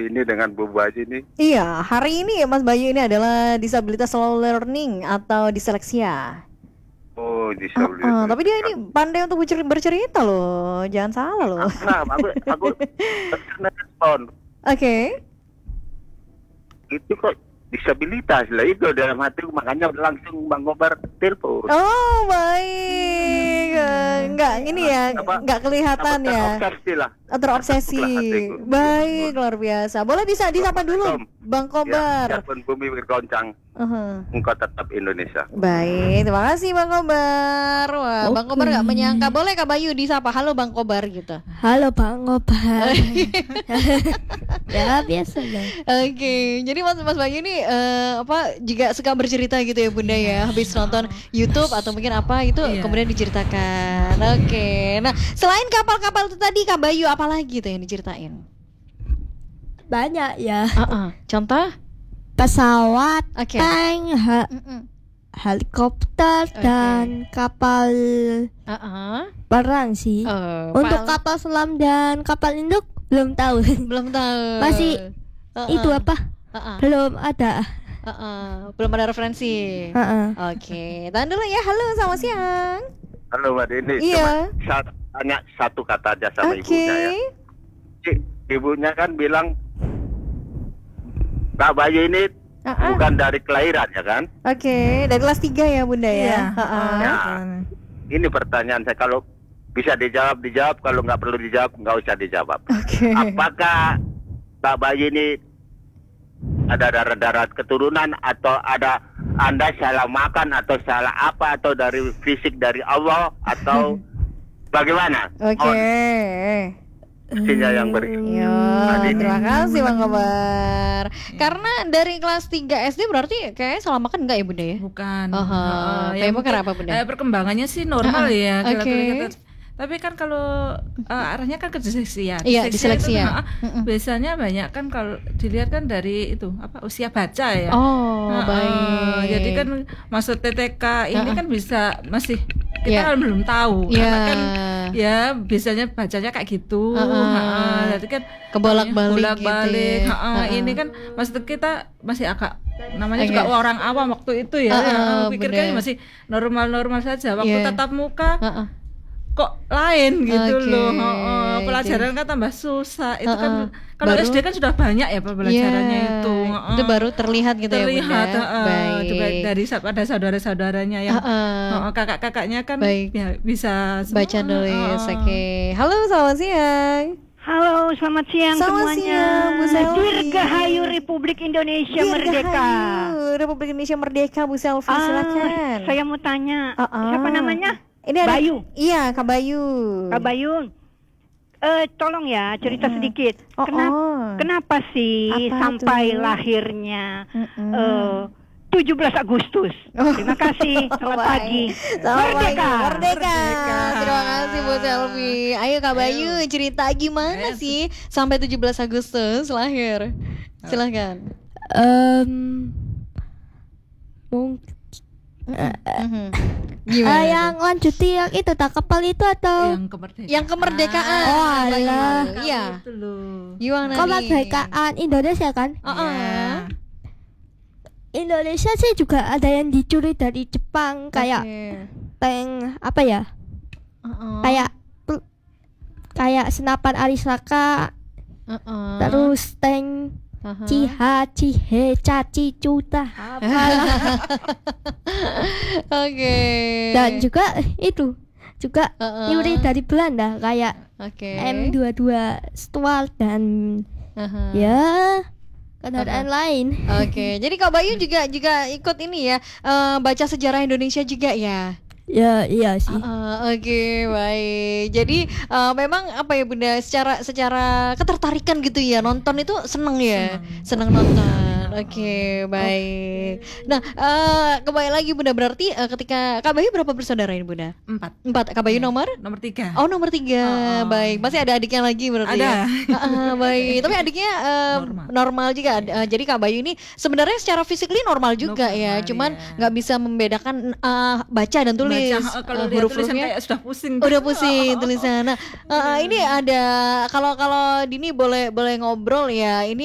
ini dengan Bu Bayu ini. Iya, hari ini Mas Bayu ini adalah disabilitas slow learning atau disleksia. Oh, disabilitas. Tapi dia ini pandai untuk bercerita loh, jangan salah loh. Nah, aku respon. Oke. Itu kok disabilitas lah itu dalam hati, makanya langsung Bang Kobar telepon. Oh, baik. Enggak ini ya, enggak kelihatan ya. Terobsesi lah. Terobsesi. Baik, luar biasa. Boleh disapa dulu Bang Kobar. Ya, pun bumi bergoncang. Engkau tetap Indonesia. Baik, terima kasih Bang Kobar. Wah, Bang Kobar nggak menyangka. Boleh Kak Bayu disapa, halo Bang Kobar gitu. Halo Bang Kobar. Ya biasa lah. Oke, jadi Mas Bayu ini juga suka bercerita gitu ya Bunda ya. Habis nonton YouTube atau mungkin apa itu kemudian diceritakan. Oke, nah selain kapal-kapal itu tadi Kak Bayu apalagi tuh yang diceritain? Banyak ya. Contoh? Pesawat, tank, helikopter dan kapal perang sih. Untuk kapal selam dan kapal induk belum tahu. Belum tahu. Masih itu apa? Belum ada. Belum ada referensi. Oke, tahan dulu ya. Halo, selamat siang. Halo Mbak Dini. Iya. Cuma tanya satu kata aja sama ibunya ya. Ibunya kan bilang Kak Bayu ini bukan dari kelahiran ya kan? Oke, dari kelas 3 ya Bunda ya? Ini pertanyaan saya, kalau bisa dijawab, kalau nggak perlu dijawab, nggak usah dijawab. Apakah Kak Bayu ini ada darah keturunan atau ada Anda salah makan atau salah apa, atau dari fisik dari Allah atau bagaimana? Pastinya yang terima kasih Bang Kobar. Karena dari kelas 3 SD berarti kayak salah makan enggak ya Bunda ya? Bukan. Ya mungkin apa Bunda? Perkembangannya sih normal ya. Tapi kan kalau arahnya kan ke disleksia. Iya, disleksia. Biasanya banyak kan kalau dilihat kan dari itu usia baca ya. Baik. Jadi kan masuk TTK ini kan bisa masih kita kan belum tahu. Karena kan ya biasanya bacanya kayak gitu. Jadi kan kebolak-balik gitu. Ini kan maksud kita masih agak namanya juga orang awam waktu itu ya. Pikirkan masih normal-normal saja. Waktu tatap muka kok lain gitu loh. Pelajaran kan tambah susah. Itu kan kalau SD kan sudah banyak ya pelajarannya itu. Itu baru terlihat gitu ya Bunda. Juga dari pada saudara-saudaranya yang kakak-kakaknya kan ya, bisa baca tulis. Halo, selamat siang. Halo, selamat siang semuanya. Siang, Bu Selvi. Dirgahayu Republik Indonesia Merdeka. Republik Indonesia Merdeka, Bu Selvi, silakan. Saya mau tanya, siapa namanya? Ini ada Bayu. Iya, Kak Bayu. Kak Bayu. Tolong ya cerita sedikit. Kenapa sih sampai lahirnya 17 Agustus? Terima kasih. Selamat pagi. Merdeka. Terima kasih Bu Selvi. Ayo Kak Bayu cerita gimana sih sampai 17 Agustus lahir? Silahkan. Mungkin yang lanjuti yang itu tak kapal itu atau yang kemerdekaan? Alah. Iya. Gimana kemerdekaan Indonesia kan? Indonesia sih juga ada yang dicuri dari Jepang kayak tank apa ya? Kayak senapan Arisaka. Terus tank Ciha, Cihe, Caci, Cuta. Dan juga itu juga nyuri dari Belanda kayak M22 Stuart dan ya kendaraan lain. Jadi Kak Bayu juga ikut ini ya, baca sejarah Indonesia juga ya. Ya iya sih. Baik. Jadi memang apa ya Bunda, secara ketertarikan gitu ya, nonton itu seneng ya, seneng nonton. Baik. Nah kembali lagi Bunda, berarti ketika Kak Bayu berapa bersaudara ini Bunda? 4. Kak Bayu nomor 3. Oh nomor 3. Baik. Masih ada adiknya lagi berarti? Ada. Ya? Baik. Tapi adiknya normal juga. Jadi Kak Bayu ini sebenarnya secara fisikly normal juga ya, cuman nggak bisa membedakan baca dan tulis. Kalau huruf-hurufnya kayak sudah pusing. Udah pusing tulisan. Nah, ini ada kalau Dini boleh ngobrol ya. Ini